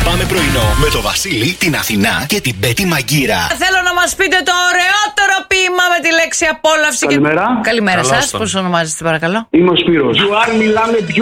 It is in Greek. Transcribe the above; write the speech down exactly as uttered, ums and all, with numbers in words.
Πάμε πρωινό με το Βασίλη, την Αθηνά και την Πέτη Μαγκύρα. Θέλω να μας πείτε το ωραιότερο ποίημα με τη λέξη απόλαυση. Καλημέρα. Και... Καλημέρα σας. τον. Πώς ονομάζεστε, παρακαλώ? Είμαι ο Σπύρος. Γιουάρ, μιλάμε